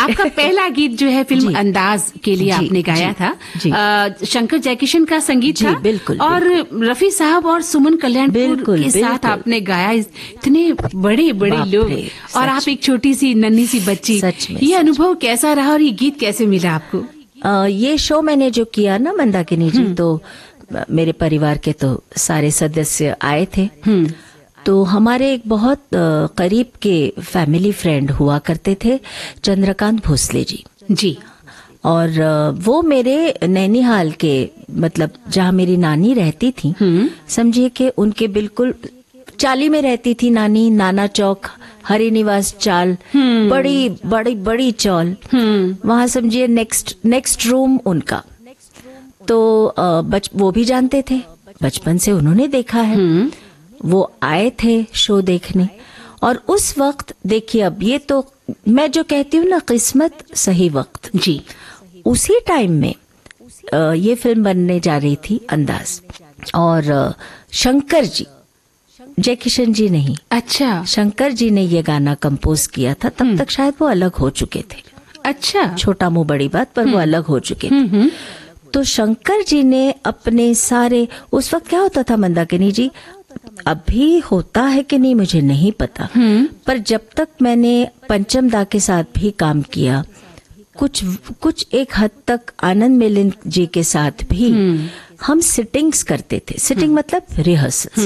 आपका पहला गीत जो है फिल्म अंदाज के लिए आपने गाया था, शंकर जयकिशन का संगीत था। बिल्कुल, और रफी साहब और सुमन कल्याणपुर के साथ आपने गाया, इतने बड़े बड़े लोग और आप एक छोटी सी नन्ही सी बच्ची। ये अनुभव कैसा रहा और ये गीत कैसे मिला आपको? ये शो मैंने जो किया ना मंदाकिनी जी, तो मेरे परिवार के तो सारे सदस्य आए थे। तो हमारे एक बहुत करीब के फैमिली फ्रेंड हुआ करते थे, चंद्रकांत भोसले जी। और वो मेरे नैनीहाल के, मतलब जहाँ मेरी नानी रहती थी, समझिए कि उनके बिल्कुल चाली में रहती थी नानी। नाना चौक, हरि निवास चाल, बड़ी बड़ी बड़ी चौल, वहाँ समझिए नेक्स्ट रूम उनका। तो वो भी जानते थे, बचपन से उन्होंने देखा है। वो आए थे शो देखने। और उस वक्त देखिए, अब ये तो मैं जो कहती हूँ ना, किस्मत सही वक्त जी, उसी टाइम में ये फिल्म बनने जा रही थी अंदाज। और शंकर जी, जयकिशन जी नहीं, अच्छा, शंकर जी ने ये गाना कंपोज किया था। तब तक शायद वो अलग हो चुके थे। अच्छा, छोटा मुंह बड़ी बात, पर वो अलग हो चुके थे। तो शंकर जी ने अपने सारे, उस वक्त क्या होता था मंदाकिनी जी, अभी होता है कि नहीं मुझे नहीं पता, पर जब तक मैंने पंचम दा के साथ भी काम किया, कुछ एक हद तक आनंद मिलिंद जी के साथ भी हम सिटिंग्स करते थे। सिटिंग मतलब रिहर्सल।